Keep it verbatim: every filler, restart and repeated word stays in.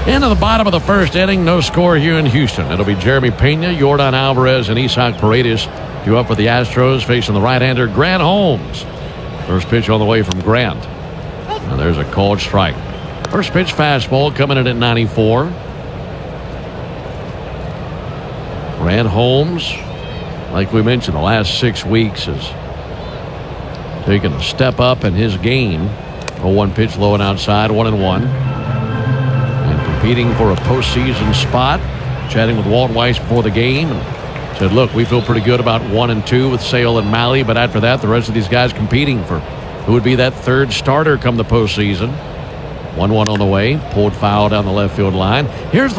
Into the bottom of the first inning, no score here in Houston. It'll be Jeremy Pena, Yordan Alvarez, and Isaac Paredes due up for the Astros, facing the right-hander Grant Holmes. First pitch on the way from Grant. And there's a called strike. First pitch fastball coming in at ninety-four. Grant Holmes, like we mentioned, the last six weeks has taken a step up in his game. A one pitch low and outside, one and one. And competing for a postseason spot. Chatting with Walt Weiss before the game. And said, look, we feel pretty good about one and two with Sale and Malley. But after that, the rest of these guys competing for who would be that third starter come the postseason. one one on the way. Pulled foul down the left field line. Here's the